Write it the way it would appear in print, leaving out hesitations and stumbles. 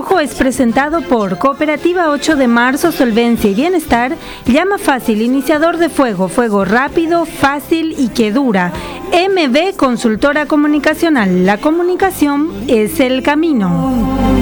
Ojo es presentado por Cooperativa 8 de Marzo, Solvencia y Bienestar, Llama Fácil, iniciador de fuego, fuego rápido, fácil y que dura. MB Consultora Comunicacional, la comunicación es el camino.